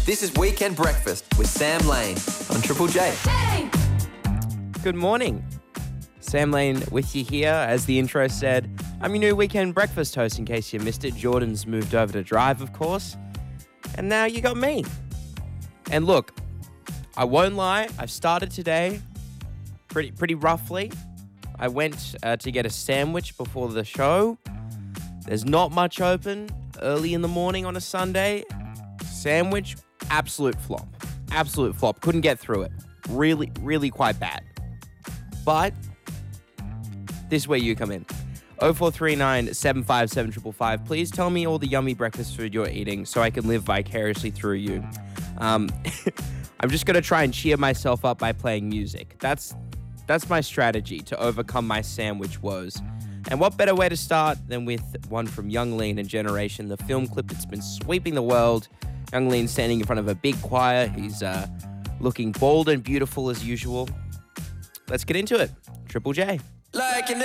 This is Weekend Breakfast with Sam Lane on Triple J. Good morning. Sam Lane with you here. As the intro said, I'm your new Weekend Breakfast host in case you missed it. Jordan's moved over to drive, of course. And now you got me. And look, I won't lie, I've started today pretty roughly. I went to get a sandwich before the show. There's not much open early in the morning on a Sunday. Sandwich, absolute flop. Absolute flop. Couldn't get through it. Really quite bad. But this is where you come in. 0439 757 555. Please tell me all the yummy breakfast food you're eating so I can live vicariously through you. I'm just going to try and cheer myself up by playing music. That's my strategy to overcome my sandwich woes. And what better way to start than with one from Young Lean and Generation, the film clip that's been sweeping the world. Young Lean standing in front of a big choir. He's looking bold and beautiful as usual. Let's get into it. Triple J. Like an